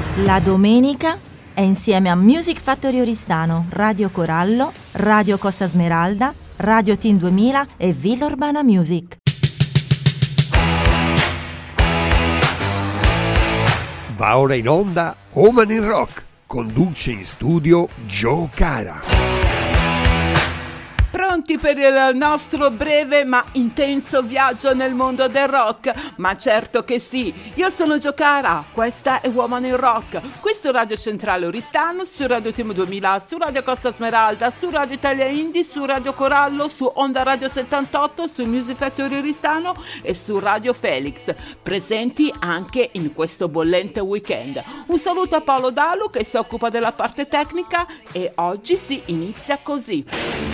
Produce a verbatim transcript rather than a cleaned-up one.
La domenica è insieme a Music Factory Oristano, Radio Corallo, Radio Costa Smeralda, Radio Team duemila e Villa Urbana Music. Va ora in onda Woman in Rock, conduce in studio Joe Cara. Pronti per il nostro breve ma intenso viaggio nel mondo del rock? Ma certo che sì, io sono Joe Cara, questa è Woman in Rock, qui su Radio Centrale Oristano, su Radio Team duemila, su Radio Costa Smeralda, su Radio Italia Indie, su Radio Corallo, su Onda Radio settantotto, su Music Factory Oristano e su Radio Felix, presenti anche in questo bollente weekend. Un saluto a Paolo Dalu che si occupa della parte tecnica e oggi si inizia così.